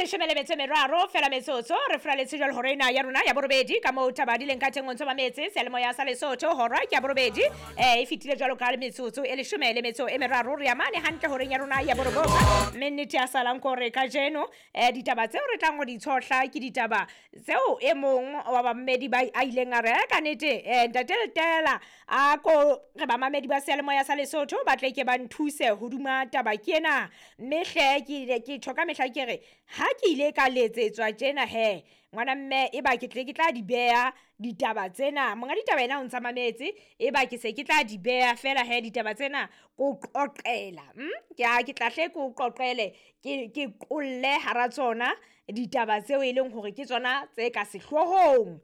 leshome le metso e meraro fela metsotso re fraletse jwale horena ya rona ya borobedi ka moo tabadileng ka tengong ba metse selemoya sa Lesotho hora ya borobedi e fitile jwalo ka metsotso e leshome le metso e meraro re amane hantle horeng ya rona ya boroboka mme a salang kore ka jeno ditaba tseo re tlang go di tshotla ke ditaba tseo e mong wa bammedi ba a ileng a re ka nete ntateletela a ko re ba mamedi ba selemoya sa Lesotho ba tle ke ba nthuse ho duma taba ke ena mme hle ke thoka mehla ke re ha ke ile ka letsetswa tjena he ngwana mme e ba ke tle ke tla di beya ditaba tsena monga ditaba ena o ntsa mametse e ba ke se ke tla di beya fela he ditaba tsena ko qoqela ke tla hle ko qoqele ke qolle hara tsona ditaba tseo e leng hore ke tsona tse ka sehlohong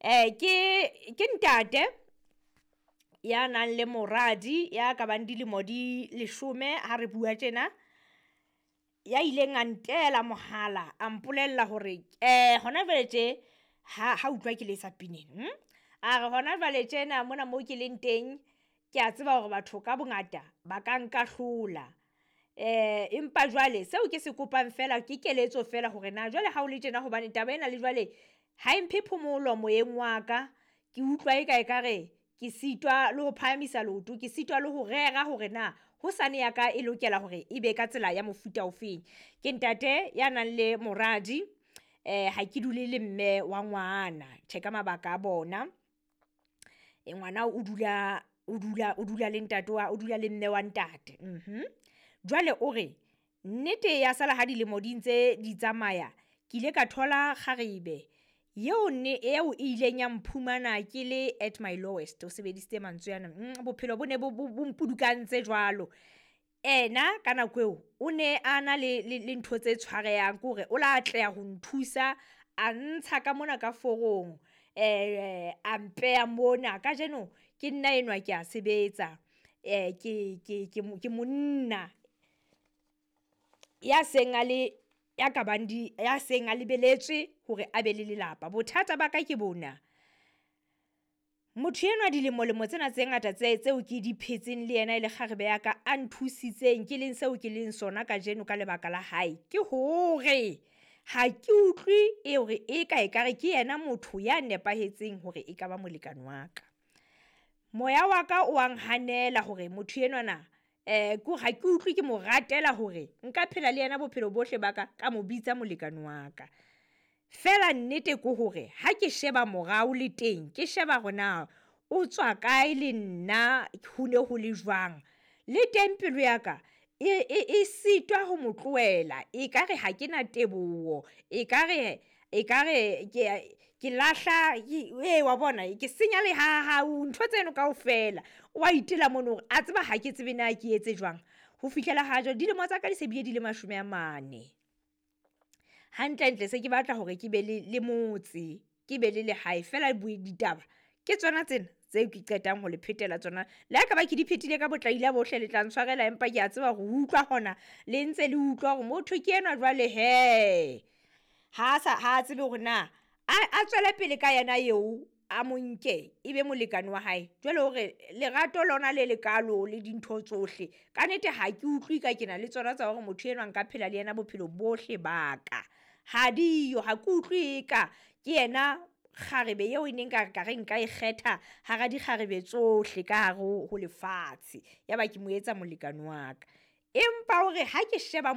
ke ntate ya nang le moradi ya ka bang dilemo di 10 ha re bua tjena ya ileng a ntela mohala a mpolella hore hona jwale tje ha utlwa ke le sa pineng a re hona jwale tjena mona mo ke leng teng ke a tseba hore batho ka bongata ba ka nka hlola empa jwale seo ke se kopang fela ke keletso fela hore na jwale ha o le tjena hobane taba ena le jwale ha imphe phomolo moyeng wa ka ke utlwa e ka re ke sitwa le ho phamisa loto ke sitwa le ho rera hore na ho sane ya ka e lokela hore e be ka tsela ya mofuta ofeng ke ntate ya nang le moradi ha ke dule le mme wa ngwana tjeka mabaka a bona ngwana o dula le ntate o dula le mme wa ntate jwale o re nnete ya sala ha dilemo di ntse di tsamaya ke ile ka thola kgarebe eo ileng ya mphumana ke le at my lowest o sebedisitse mantswe yana bophelo bo ne bo mpudukantse jwalo ena ka nako eo o ne ana le ntho tse tshwarehang kore o la atleha ho nthusa a ntsha ka mona ka forong a mpeya mona ka jeno ke nna enwa ke a sebetsa ke monna ya seng a lebeletswe hore a be le lelapa bothata ba ka ke bona motho enwa dilemo tsena tse ngata tseo ke di phetseng le yena ile kgarebe ya ka a nthusitseng ke leng seo ke leng sona ka jeno ka lebaka la hae ke hore ha ke utlwi hore e ka ekare ke yena motho ya nepahetseng hore e ka ba molekane wa ka moya wa ka o anghanela hore motho enwana go ha ke utlwi ke mo ratela hore nka phela le yena bophelo bohle baka ka mo bitsa molekane wa ka fela nnete go hore ha ke sheba morao le teng ke sheba gona o tswa kae le nna ho ne ho le jwang le teng pelo ya ka e sitwa ho motloela e ka re ha ke na teboho e ka re ke lahla wa bona ke senya le ha ntho tseno kaofela wa itela mono a tseba ha ke tsebe na ke etse jwang ho fihlela ha jwa dilemo tsa ka di se bile di le 40 hantle se ke batla hore ke be le motse ke be le lehae fela bue ditaba ke tsona tsena tseo ke qetang ho le phetela tsona le ka ba ke di phetile ka botlaila bohle le tla ntshwarela empa ke a tseba go utlwa hona le ntse le utlwa gore motho ke ena jwale he ha tsebe hore na a tswela pele ka yana eo a monke ebe molekane wa hae jwale hore lerato lona le lekalo le dintho tsohle ka nete ha ke utlwi ka kena le tsona tsa hore motho enwa nka phela le yena bophelo bohle baka ha diyo ha ke utlwi ka ke yena kgarebe eo neng ka re nka e kgetha hara di kgarebe tsohle ka hare ho lefatshe ya ba ke mo etsa molekane wa ka empa hore ha ke sheba